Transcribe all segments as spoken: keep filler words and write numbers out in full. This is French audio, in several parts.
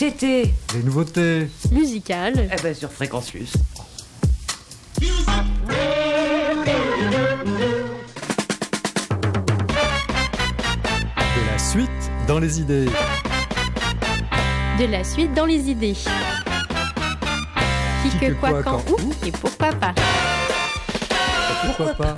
C'était les nouveautés musicales. Eh ben sur Fréquencius. De la suite dans les idées. De la suite dans les idées. Qui, Qui que, que quoi, quoi, quand, quand, où et pourquoi pas. Pourquoi pas?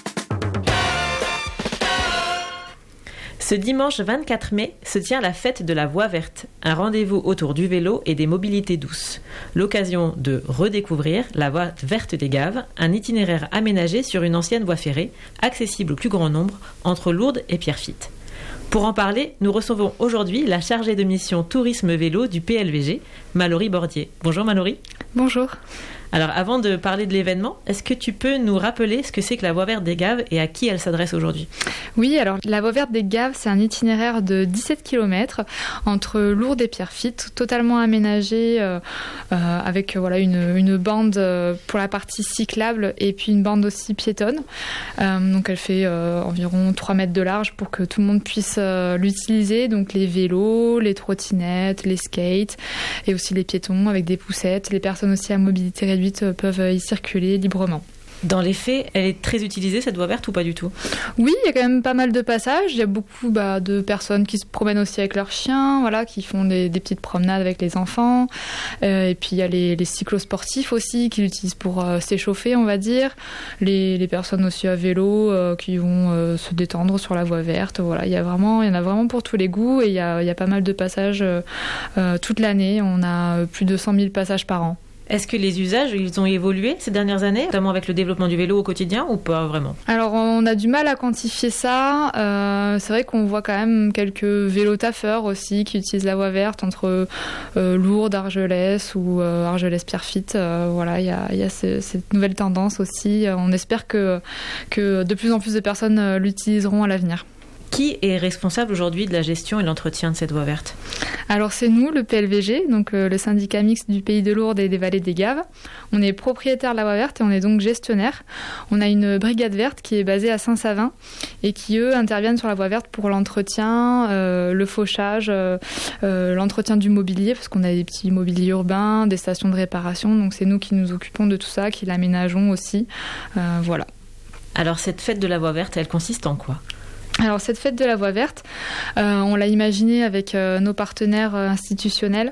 Ce dimanche vingt-quatre mai se tient la fête de la Voie verte, un rendez-vous autour du vélo et des mobilités douces. L'occasion de redécouvrir la Voie verte des Gaves, un itinéraire aménagé sur une ancienne voie ferrée, accessible au plus grand nombre, entre Lourdes et Pierrefitte. Pour en parler, nous recevons aujourd'hui la chargée de mission tourisme vélo du P L V G, Mallory Bordier. Bonjour Mallory. Bonjour. Alors avant de parler de l'événement, est-ce que tu peux nous rappeler ce que c'est que la Voie verte des Gaves et à qui elle s'adresse aujourd'hui ? Oui, alors la Voie verte des Gaves, c'est un itinéraire de dix-sept kilomètres entre Lourdes et Pierrefitte, totalement aménagé euh, euh, avec voilà, une, une bande pour la partie cyclable et puis une bande aussi piétonne. Euh, donc elle fait euh, environ trois mètres de large pour que tout le monde puisse euh, l'utiliser, donc les vélos, les trottinettes, les skates et aussi les piétons avec des poussettes, les personnes aussi à mobilité réduite peuvent y circuler librement. Dans les faits, elle est très utilisée cette voie verte ou pas du tout ? Oui, il y a quand même pas mal de passages. Il y a beaucoup bah, de personnes qui se promènent aussi avec leurs chiens, voilà, qui font des, des petites promenades avec les enfants. Euh, et puis il y a les, les cyclosportifs aussi qui l'utilisent pour euh, s'échauffer, on va dire. Les, les personnes aussi à vélo euh, qui vont euh, se détendre sur la voie verte. Voilà, il y a vraiment, il y en a vraiment pour tous les goûts et il y a, il y a pas mal de passages euh, euh, toute l'année. On a plus de cent mille passages par an. Est-ce que les usages, ils ont évolué ces dernières années, notamment avec le développement du vélo au quotidien ou pas vraiment ? Alors, on a du mal à quantifier ça. Euh, c'est vrai qu'on voit quand même quelques vélos taffeurs aussi qui utilisent la voie verte entre euh, Lourdes, Argelès ou euh, Argelès-Pierrefitte. Euh, voilà, il y a, y a ce, cette nouvelle tendance aussi. On espère que, que de plus en plus de personnes l'utiliseront à l'avenir. Qui est responsable aujourd'hui de la gestion et l'entretien de cette voie verte ? Alors c'est nous, le P L V G, donc euh, le syndicat mixte du Pays de Lourdes et des Vallées des Gaves. On est propriétaire de la voie verte et on est donc gestionnaire. On a une brigade verte qui est basée à Saint-Savin et qui, eux, interviennent sur la voie verte pour l'entretien, euh, le fauchage, euh, euh, l'entretien du mobilier, parce qu'on a des petits mobiliers urbains, des stations de réparation. Donc c'est nous qui nous occupons de tout ça, qui l'aménageons aussi. Euh, voilà. Alors cette fête de la voie verte, elle consiste en quoi ? Alors cette fête de la voie verte, euh, on l'a imaginée avec euh, nos partenaires euh, institutionnels,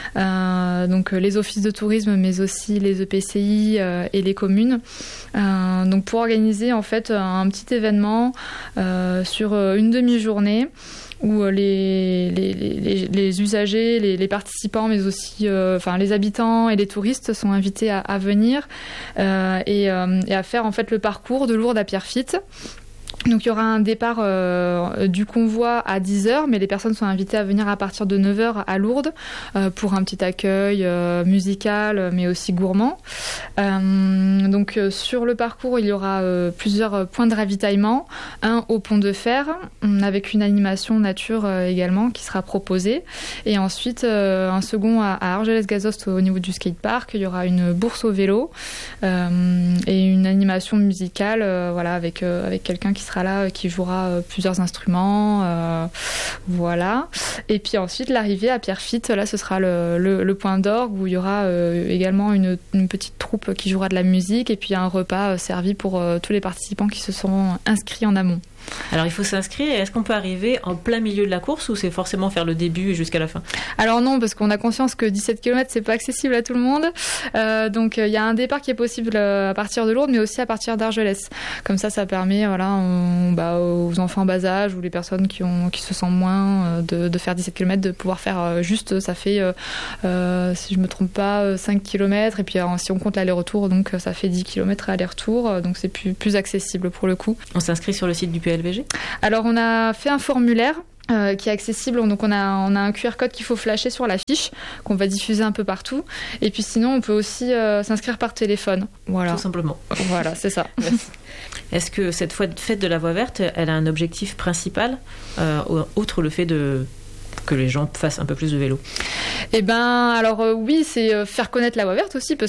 euh, donc euh, les offices de tourisme, mais aussi les E P C I euh, et les communes. Euh, donc pour organiser en fait un petit événement euh, sur euh, une demi-journée où les, les, les, les usagers, les, les participants, mais aussi euh, enfin, les habitants et les touristes sont invités à, à venir euh, et, euh, et à faire en fait le parcours de Lourdes à Pierrefitte. Donc il y aura un départ euh, du convoi à dix heures, mais les personnes sont invitées à venir à partir de neuf heures à Lourdes euh, pour un petit accueil euh, musical, mais aussi gourmand. Euh, donc euh, sur le parcours, il y aura euh, plusieurs points de ravitaillement. Un au pont de fer, avec une animation nature euh, également qui sera proposée. Et ensuite, euh, un second à, à Argelès-Gazost au niveau du skatepark. Il y aura une bourse au vélo euh, et une animation musicale euh, voilà, avec, euh, avec quelqu'un qui sera là, qui jouera euh, plusieurs instruments, euh, voilà. Et puis ensuite, l'arrivée à Pierrefitte, là, ce sera le, le, le point d'orgue où il y aura euh, également une, une petite troupe qui jouera de la musique et puis un repas euh, servi pour euh, tous les participants qui se seront inscrits en amont. Alors il faut s'inscrire, et est-ce qu'on peut arriver en plein milieu de la course ou c'est forcément faire le début jusqu'à la fin ? Alors non, parce qu'on a conscience que dix-sept kilomètres c'est pas accessible à tout le monde, euh, donc il euh, y a un départ qui est possible à partir de Lourdes mais aussi à partir d'Argelès. Comme ça, ça permet voilà, on, bah, aux enfants bas âge ou les personnes qui, ont, qui se sentent moins euh, de, de faire dix-sept kilomètres, de pouvoir faire euh, juste, ça fait euh, euh, si je me trompe pas cinq kilomètres et puis euh, si on compte l'aller-retour, donc ça fait dix kilomètres aller-retour, euh, donc c'est plus, plus accessible pour le coup. On s'inscrit sur le site du P L V G ? Alors on a fait un formulaire euh, qui est accessible, donc on a, on a un Q R code qu'il faut flasher sur la fiche qu'on va diffuser un peu partout et puis sinon on peut aussi euh, s'inscrire par téléphone. Voilà. Tout simplement. Voilà, c'est ça. Est-ce que cette fête de la voie verte, elle a un objectif principal, euh, outre le fait de... que les gens fassent un peu plus de vélo ? Eh ben, alors euh, oui, c'est euh, faire connaître la voie verte aussi, parce que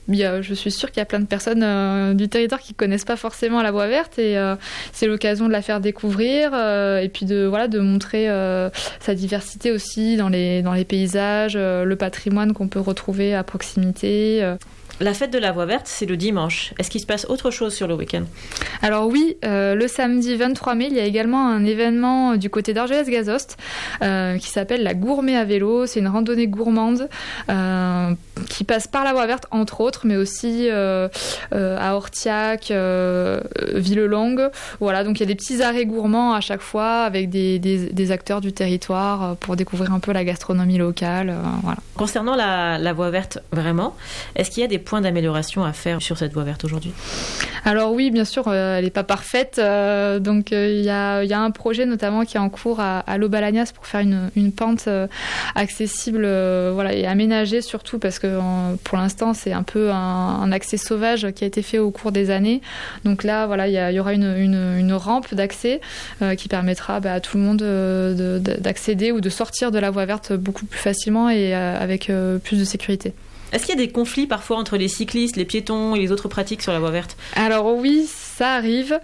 il y a, je suis sûre qu'il y a plein de personnes euh, du territoire qui ne connaissent pas forcément la voie verte et euh, c'est l'occasion de la faire découvrir euh, et puis de, voilà, de montrer euh, sa diversité aussi dans les, dans les paysages, euh, le patrimoine qu'on peut retrouver à proximité. Euh. La fête de la voie verte, c'est le dimanche. Est-ce qu'il se passe autre chose sur le week-end ? Alors oui, euh, le samedi vingt-trois mai, il y a également un événement du côté d'Argelès-Gazost euh, qui s'appelle la Gourmet à vélo. C'est une randonnée gourmande euh, qui passe par la voie verte, entre autres, mais aussi euh, euh, à Ortiac, euh, Villelongue. Voilà, donc il y a des petits arrêts gourmands à chaque fois avec des, des, des acteurs du territoire pour découvrir un peu la gastronomie locale. Euh, voilà. Concernant la, la voie verte, vraiment, est-ce qu'il y a des points d'amélioration à faire sur cette voie verte aujourd'hui ? Alors oui, bien sûr, euh, elle n'est pas parfaite. Euh, donc il euh, y, a, y a un projet notamment qui est en cours à, à l'Aubalagnas pour faire une, une pente euh, accessible euh, voilà, et aménagée surtout parce que euh, pour l'instant c'est un peu un, un accès sauvage qui a été fait au cours des années. Donc là, voilà, il y, y aura une, une, une rampe d'accès euh, qui permettra bah, à tout le monde euh, de, d'accéder ou de sortir de la voie verte beaucoup plus facilement et euh, avec euh, plus de sécurité. Est-ce qu'il y a des conflits parfois entre les cyclistes, les piétons et les autres pratiques sur la voie verte ? Alors oui, ça arrive.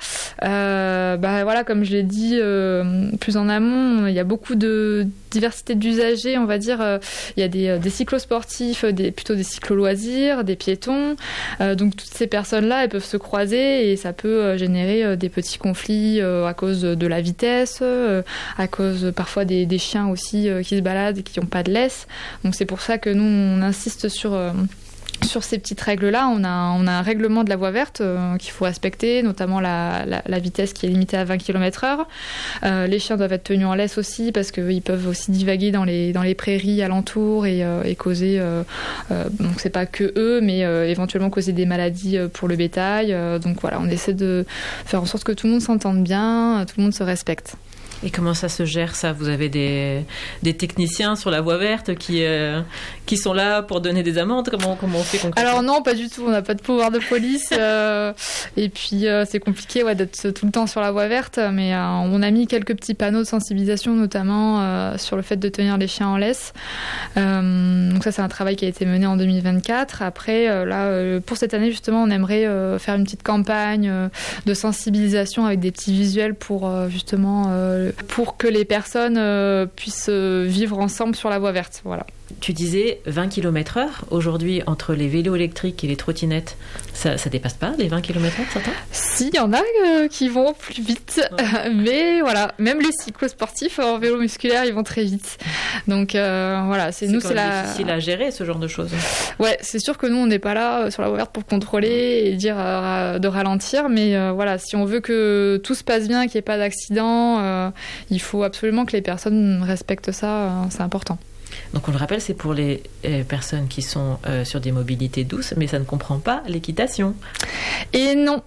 Euh, bah voilà, comme je l'ai dit euh, plus en amont, il y a beaucoup de diversité d'usagers, on va dire. Euh, il y a des, des cyclosportifs, des, plutôt des cyclo-loisirs, des piétons. Euh, donc toutes ces personnes-là, elles peuvent se croiser et ça peut générer des petits conflits euh, à cause de la vitesse, euh, à cause parfois des, des chiens aussi euh, qui se baladent et qui n'ont pas de laisse. Donc c'est pour ça que nous, on insiste sur euh, Sur ces petites règles-là, on a, on a un règlement de la voie verte euh, qu'il faut respecter, notamment la, la, la vitesse qui est limitée à vingt kilomètres heure. Euh, les chiens doivent être tenus en laisse aussi parce qu'ils peuvent aussi divaguer dans les, dans les prairies alentours et, euh, et causer, euh, euh, donc c'est pas que eux, mais euh, éventuellement causer des maladies pour le bétail. Euh, donc voilà, on essaie de faire en sorte que tout le monde s'entende bien, tout le monde se respecte. Et comment ça se gère, ça ? Vous avez des, des techniciens sur la voie verte qui, euh, qui sont là pour donner des amendes ? Comment, comment on fait concrètement ? Alors non, pas du tout. On n'a pas de pouvoir de police. Euh, et puis, euh, c'est compliqué ouais, d'être tout le temps sur la voie verte. Mais euh, on a mis quelques petits panneaux de sensibilisation, notamment euh, sur le fait de tenir les chiens en laisse. Euh, donc ça, c'est un travail qui a été mené en deux mille vingt-quatre. Après, euh, là, euh, pour cette année, justement, on aimerait euh, faire une petite campagne euh, de sensibilisation avec des petits visuels pour, euh, justement... Euh, pour que les personnes euh, puissent vivre ensemble sur la voie verte. Voilà. Tu disais vingt kilomètres heure. Aujourd'hui, entre les vélos électriques et les trottinettes, ça ne dépasse pas les vingt kilomètres heure, certains ? Si, il y en a euh, qui vont plus vite. Ouais. Mais voilà, même les cyclosportifs en vélo musculaire, ils vont très vite. Donc euh, voilà, c'est, c'est nous, c'est la... difficile à gérer, ce genre de choses. Ouais, c'est sûr que nous, on n'est pas là euh, sur la voie verte pour contrôler et dire euh, de ralentir. Mais euh, voilà, si on veut que tout se passe bien, qu'il n'y ait pas d'accident, euh, il faut absolument que les personnes respectent ça. Euh, c'est important. Donc on le rappelle, c'est pour les euh, personnes qui sont euh, sur des mobilités douces, mais ça ne comprend pas l'équitation. Et non,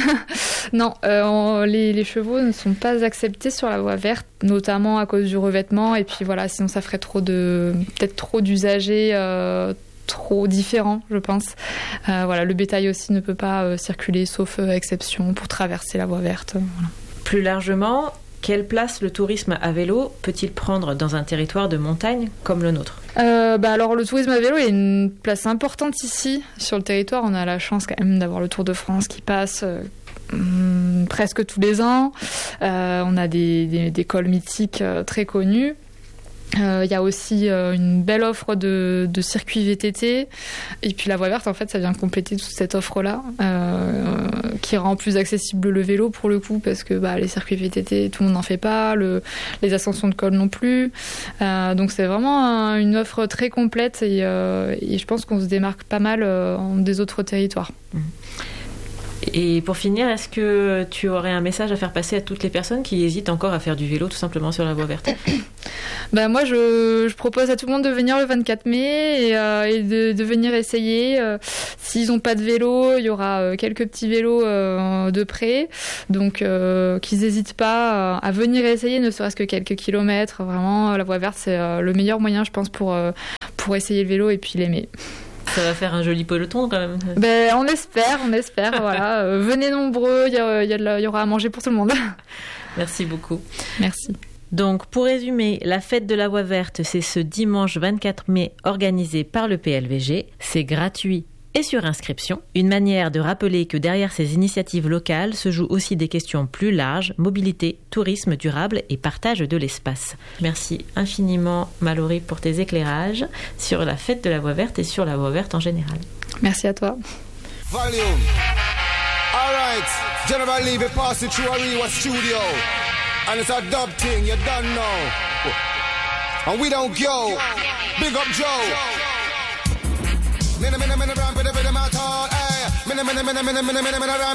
non, euh, on, les, les chevaux ne sont pas acceptés sur la voie verte, notamment à cause du revêtement. Et puis voilà, sinon ça ferait trop de, peut-être trop d'usagers. Euh, trop différents, je pense. Euh, voilà, le bétail aussi ne peut pas euh, circuler, sauf euh, exception, pour traverser la voie verte. Voilà. Plus largement, quelle place le tourisme à vélo peut-il prendre dans un territoire de montagne comme le nôtre ? euh, bah alors le tourisme à vélo a une place importante ici sur le territoire. On a la chance quand même d'avoir le Tour de France qui passe euh, hum, presque tous les ans. Euh, on a des, des, des cols mythiques euh, très connus. Il euh, y a aussi euh, une belle offre de, de circuits V T T et puis la voie verte en fait ça vient compléter toute cette offre là euh, qui rend plus accessible le vélo pour le coup parce que bah, les circuits V T T tout le monde n'en fait pas, le, les ascensions de col non plus euh, donc c'est vraiment un, une offre très complète et, euh, et je pense qu'on se démarque pas mal euh, des autres territoires. Mmh. Et pour finir, est-ce que tu aurais un message à faire passer à toutes les personnes qui hésitent encore à faire du vélo tout simplement sur la voie verte ? Ben moi, je, je propose à tout le monde de venir le vingt-quatre mai et, euh, et de, de venir essayer. Euh, s'ils n'ont pas de vélo, il y aura euh, quelques petits vélos euh, de près. Donc, euh, qu'ils n'hésitent pas à venir essayer, ne serait-ce que quelques kilomètres. Vraiment, la voie verte, c'est euh, le meilleur moyen, je pense, pour, euh, pour essayer le vélo et puis l'aimer. Ça va faire un joli peloton quand même. Ben, on espère, on espère. Voilà. Euh, venez nombreux, il y, a, y, a y aura à manger pour tout le monde. Merci beaucoup. Merci. Donc, pour résumer, la fête de la voie verte, c'est ce dimanche vingt-quatre mai organisé par le P L V G. C'est gratuit Et sur inscription, une manière de rappeler que derrière ces initiatives locales se jouent aussi des questions plus larges, mobilité, tourisme durable et partage de l'espace. Merci infiniment Mallory pour tes éclairages sur la fête de la Voie Verte et sur la Voie Verte en général. Merci à toi. Volume. All right. General Lee, we pass it through a real studio. And it's a dub thing, you don't know. And we don't go. Big up Joe. Minna minna minna ramp with the rhythm at all. Minna minna minna minna minna minna minna ramp.